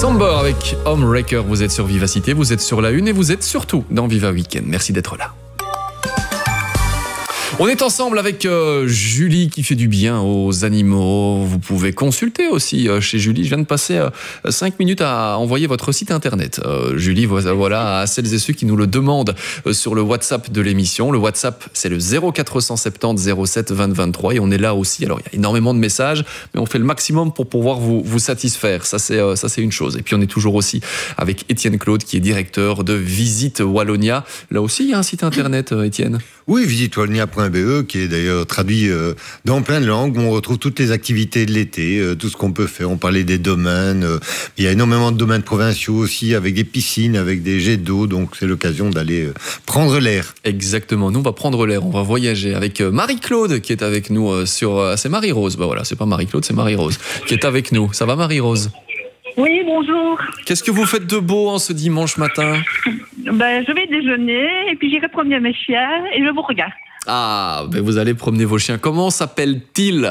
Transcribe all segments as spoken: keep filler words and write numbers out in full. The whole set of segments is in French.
Samber avec Homewrecker, vous êtes sur Vivacité, vous êtes sur la une et vous êtes surtout dans Viva Weekend. Merci d'être là. On est ensemble avec euh, Julie qui fait du bien aux animaux. Vous pouvez consulter aussi euh, chez Julie. Je viens de passer euh, cinq minutes à envoyer votre site internet. Euh, Julie, voilà, à celles et ceux qui nous le demandent euh, sur le WhatsApp de l'émission. Le WhatsApp, c'est le zéro quatre cent soixante-dix zéro sept vingt vingt-trois et on est là aussi. Alors, il y a énormément de messages, mais on fait le maximum pour pouvoir vous, vous satisfaire. Ça, c'est, euh, ça, c'est une chose. Et puis, on est toujours aussi avec Étienne Claude qui est directeur de Visite Wallonia. Là aussi, il y a un site internet, euh, Étienne. Oui, visite wallonia point b e, qui est d'ailleurs traduit euh, dans plein de langues, où on retrouve toutes les activités de l'été, euh, tout ce qu'on peut faire. On parlait des domaines, euh, il y a énormément de domaines provinciaux aussi, avec des piscines, avec des jets d'eau, donc c'est l'occasion d'aller euh, prendre l'air. Exactement, nous on va prendre l'air, on va voyager avec Marie-Claude qui est avec nous euh, sur... Euh, c'est Marie-Rose, bah voilà, c'est pas Marie-Claude, c'est Marie-Rose qui est avec nous. Ça va Marie-Rose ? Oui, bonjour. Qu'est-ce que vous faites de beau en ce dimanche matin ? Ben, je vais déjeuner et puis j'irai promener mes chiens et je vous regarde. Ah, ben vous allez promener vos chiens. Comment s'appellent-ils ?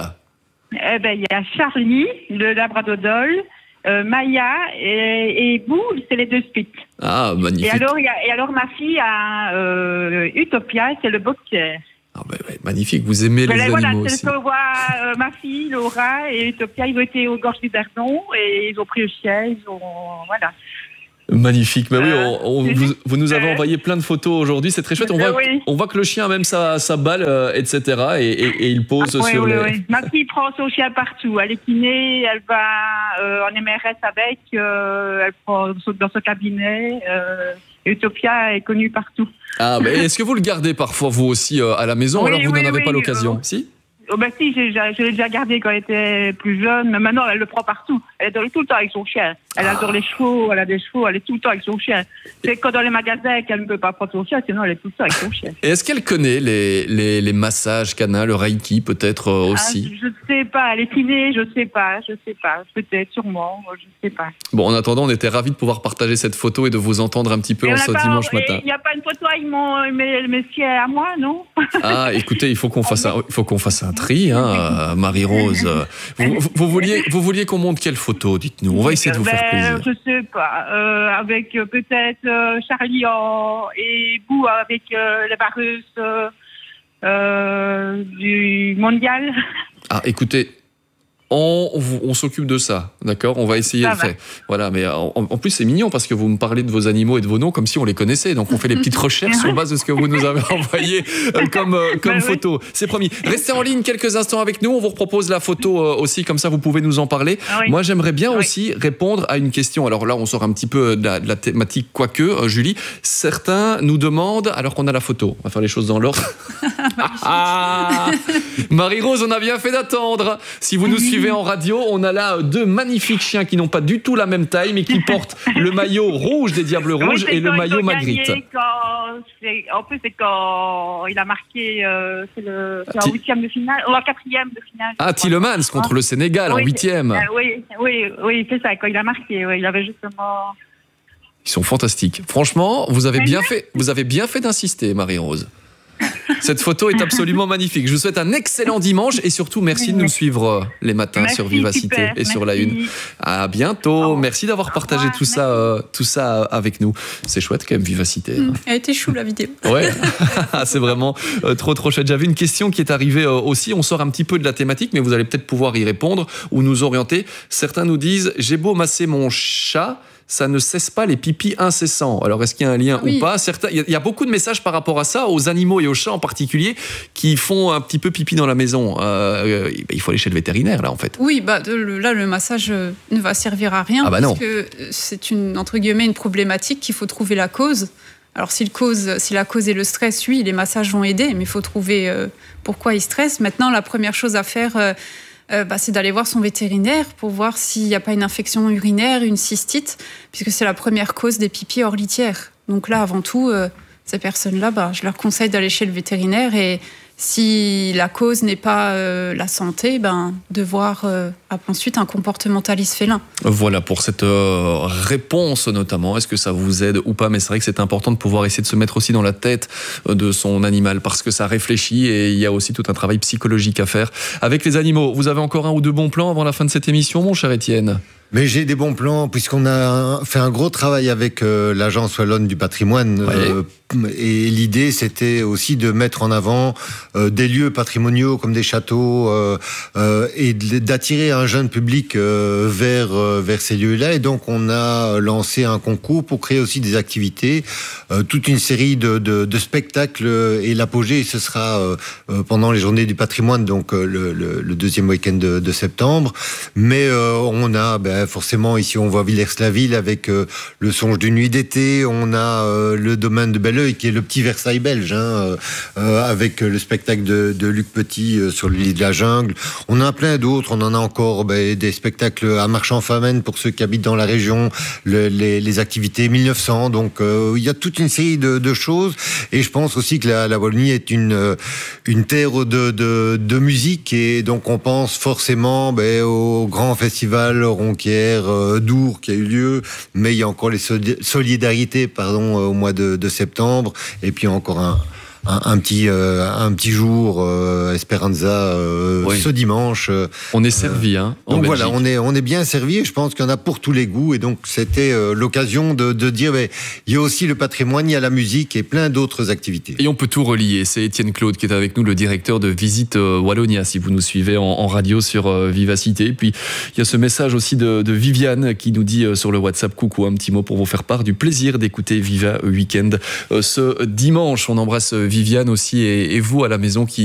Eh ben, il y a Charlie, le Labradoodle, euh, Maya et, et Boo, c'est les deux spits. Ah, magnifique. Et alors, y a, et alors ma fille a euh, Utopia, c'est le boxer. Ah ben, ouais, magnifique, vous aimez les ben, animaux voilà, aussi. Je vois euh, ma fille, Laura et Utopia, ils ont été aux gorges du Verdon et ils ont pris le chien, ils ont... Voilà. Magnifique, mais oui, Euh, on, on, vous, vous nous avez envoyé plein de photos aujourd'hui, c'est très chouette. On voit, oui. on voit que le chien a même sa, sa balle, euh, et cetera. Et, et, et il pose ah, sur oui, les... Oui, oui. Ma fille prend son chien partout. Elle est kiné, elle va euh, en M R S avec, euh, elle prend dans son cabinet. Euh, Utopia est connue partout. Ah, mais est-ce que vous le gardez parfois vous aussi euh, à la maison, oui, alors vous oui, n'en avez oui, pas l'occasion, euh, si? Oh ben si, j'ai, je l'ai déjà gardé quand elle était plus jeune, mais maintenant elle le prend partout. Elle est tout le temps avec son chien. Elle ah. adore les chevaux, elle a des chevaux, elle est tout le temps avec son chien. C'est quand dans les magasins qu'elle ne peut pas prendre son chien, sinon elle est tout le temps avec son chien. Et est-ce qu'elle connaît les, les, les massages canins, le reiki peut-être euh, aussi? ah, Je ne sais pas, elle est kinée, je ne sais pas, je ne sais pas, peut-être, sûrement, je ne sais pas. Bon, en attendant, on était ravis de pouvoir partager cette photo et de vous entendre un petit peu et en ce pas, dimanche matin. Il n'y a pas une photo avec mon, mes, mes chiens à moi, non? Ah, écoutez, il faut qu'on fasse un, il faut qu'on fasse un tri, hein. Marie-Rose, vous, vous, vous vouliez, vous vouliez qu'on monte quelle photo, dites-nous. On va essayer de vous ben, faire plaisir. Je sais pas, euh, avec euh, peut-être euh, Charlie en, et Bou avec euh, les vareuses euh, euh, du mondial. Ah, écoutez. On, on, on s'occupe de ça, d'accord? On va essayer ça de faire. Voilà, mais en, en plus c'est mignon parce que vous me parlez de vos animaux et de vos noms comme si on les connaissait. Donc on fait les petites recherches sur base de ce que vous nous avez envoyé euh, comme euh, comme ben photo. Oui. C'est promis. Restez en ligne quelques instants avec nous. On vous propose la photo euh, aussi, comme ça vous pouvez nous en parler. Ah oui. Moi j'aimerais bien oui. aussi répondre à une question. Alors là on sort un petit peu de la, de la thématique, quoique euh, Julie. Certains nous demandent, alors qu'on a la photo, on va faire les choses dans l'ordre. ah Marie-Rose, on a bien fait d'attendre. Si vous nous suivez en radio, on a là deux magnifiques chiens qui n'ont pas du tout la même taille, mais qui portent le maillot rouge des Diables Rouges oui, et le maillot Magritte. En plus, c'est quand il a marqué, euh, c'est le c'est en huitième de finale, ou en quatrième de finale. Ah, Tielemans contre le Sénégal oui, en huitième. Euh, oui, oui, oui, c'est ça, quand il a marqué, oui, il avait justement... Ils sont fantastiques. Franchement, vous avez bien fait, vous avez bien fait d'insister, Marie-Rose. Cette photo est absolument magnifique. Je vous souhaite un excellent dimanche et surtout merci de nous suivre les matins merci, sur Vivacité super, et sur merci. La Une. À bientôt. Merci d'avoir partagé tout ça, euh, tout ça avec nous. C'est chouette quand même Vivacité. Mmh, elle était chou la vidéo. Ouais, c'est vraiment euh, trop trop chouette. J'avais une question qui est arrivée euh, aussi. On sort un petit peu de la thématique, mais vous allez peut-être pouvoir y répondre ou nous orienter. Certains nous disent j'ai beau masser mon chat. Ça ne cesse pas les pipis incessants. Alors, est-ce qu'il y a un lien oui. ou pas? Certains, il y a beaucoup de messages par rapport à ça, aux animaux et aux chats en particulier, qui font un petit peu pipi dans la maison. Euh, euh, il faut aller chez le vétérinaire, là, en fait. Oui, bah, là, le massage ne va servir à rien, ah bah parce non. que c'est une, entre guillemets, une problématique qu'il faut trouver la cause. Alors, si, le cause, si la cause est le stress, oui, les massages vont aider, mais il faut trouver euh, pourquoi il stresse. Maintenant, la première chose à faire... Euh, Euh, bah, c'est d'aller voir son vétérinaire pour voir s'il n'y a pas une infection urinaire, une cystite, puisque c'est la première cause des pipis hors litière. Donc là, avant tout, euh, ces personnes-là, bah, je leur conseille d'aller chez le vétérinaire et si la cause n'est pas euh, la santé, ben, de voir euh, ensuite un comportementaliste félin. Voilà pour cette euh, réponse notamment. Est-ce que ça vous aide ou pas? Mais c'est vrai que c'est important de pouvoir essayer de se mettre aussi dans la tête de son animal parce que ça réfléchit et il y a aussi tout un travail psychologique à faire avec les animaux. Vous avez encore un ou deux bons plans avant la fin de cette émission, mon cher Étienne? Mais j'ai des bons plans, puisqu'on a fait un gros travail avec euh, l'Agence Wallonne du patrimoine. Ouais. Euh, et l'idée, c'était aussi de mettre en avant euh, des lieux patrimoniaux comme des châteaux euh, euh, et d'attirer un jeune public euh, vers, euh, vers ces lieux-là. Et donc, on a lancé un concours pour créer aussi des activités, euh, toute une série de, de, de spectacles. Et l'apogée, ce sera euh, pendant les Journées du patrimoine, donc euh, le, le, le deuxième week-end de, de septembre. Mais euh, on a... Ben, forcément, ici, on voit Villers-la-Ville avec euh, le songe d'une nuit d'été. On a euh, le domaine de Belleuil, qui est le petit Versailles belge, hein, euh, avec le spectacle de, de Luc Petit euh, sur le lit de la jungle. On en a plein d'autres. On en a encore ben, des spectacles à Marchand-Famenne pour ceux qui habitent dans la région, le, les, les activités mille neuf cents. Donc, euh, il y a toute une série de, de choses. Et je pense aussi que la, la Wallonie est une, une terre de, de, de musique. Et donc, on pense forcément ben, au grand festival Ronquière, Euh, Dour qui a eu lieu, mais il y a encore les solidarités pardon, euh, au mois de, de septembre, et puis encore un, un, un, petit, euh, un petit jour euh, Esperanza euh, oui. ce dimanche. Euh, on est servi, hein, en donc Belgique. Voilà, on est, on est bien servi, et je pense qu'il y en a pour tous les goûts, et donc c'était euh, l'occasion de, de dire, mais, il y a aussi le patrimoine, il y a la musique et plein d'autres activités. Et on peut tout relier. C'est Étienne Claude qui est avec nous, le directeur de Visite Wallonia, si vous nous suivez en, en radio sur euh, Vivacité. Puis il y a ce message aussi de, de Viviane qui nous dit euh, sur le WhatsApp, coucou, un petit mot pour vous faire part du plaisir d'écouter Viva Weekend euh, ce dimanche. On embrasse Viviane aussi et, et vous à la maison qui